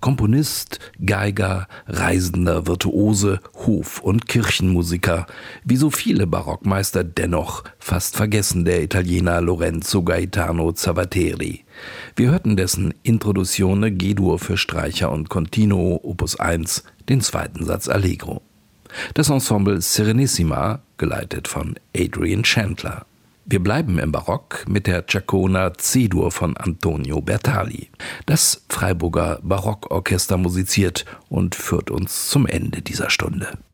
Komponist, Geiger, reisender Virtuose, Hof- und Kirchenmusiker. Wie so viele Barockmeister dennoch fast vergessen der Italiener Lorenzo Gaetano Zavatteri. Wir hörten dessen Introduzione G-Dur für Streicher und Continuo Opus 1, den zweiten Satz Allegro. Das Ensemble Serenissima, geleitet von Adrian Chandler. Wir bleiben im Barock mit der Ciaccona C-Dur von Antonio Bertali. Das Freiburger Barockorchester musiziert und führt uns zum Ende dieser Stunde.